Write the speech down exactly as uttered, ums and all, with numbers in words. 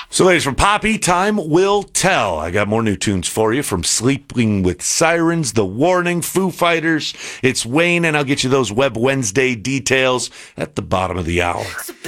So, ladies, from Poppy, time will tell. I got more new tunes for you from Sleeping with Sirens, The Warning, Foo Fighters. It's Wayne, and I'll get you those Web Wednesday details at the bottom of the hour.